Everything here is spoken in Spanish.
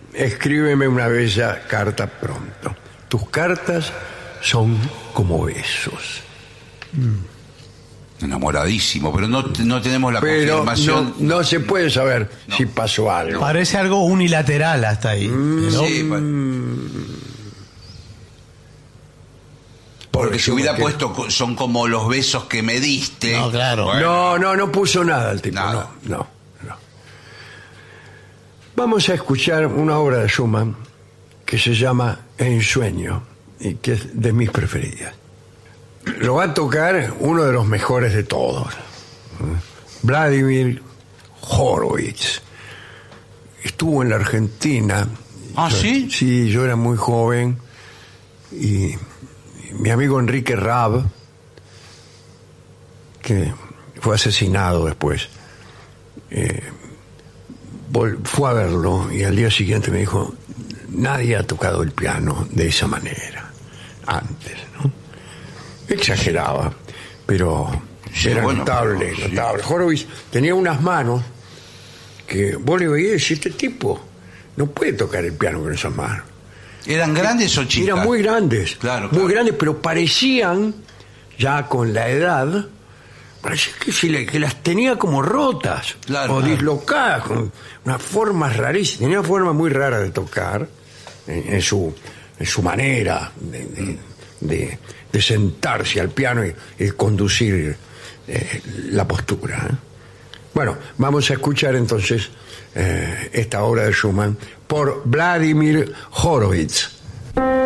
escríbeme una bella carta pronto. Tus cartas son como besos. Enamoradísimo, pero no tenemos la Pero confirmación. no se puede saber si pasó algo. Parece algo unilateral hasta ahí. Pero Sí, porque si hubiera puesto son como los besos que me diste. No, claro. Bueno, No puso nada el tipo. Nada. No. Vamos a escuchar una obra de Schumann que se llama Ensueño y que es de mis preferidas. Lo va a tocar uno de los mejores de todos, Vladimir Horowitz. Estuvo en la Argentina. ¿Ah, sí? Sí, yo era muy joven y mi amigo Enrique Raab, que fue asesinado después, fue a verlo y al día siguiente me dijo: nadie ha tocado el piano de esa manera antes, ¿no? Exageraba, pero Sí, era bueno, notable, pero, sí. notable. Horowitz tenía unas manos que vos le veías y decís: este tipo no puede tocar el piano con esas manos. ¿Eran grandes o chicas? Eran muy grandes, Claro, muy claro. grandes, pero parecían, ya con la edad, parecía que las tenía como rotas, Claro, o claro. dislocadas, con unas formas rarísimas. Tenía una forma muy rara de tocar, en su manera de sentarse al piano y conducir la postura. Bueno, vamos a escuchar entonces esta obra de Schumann por Vladimir Horowitz.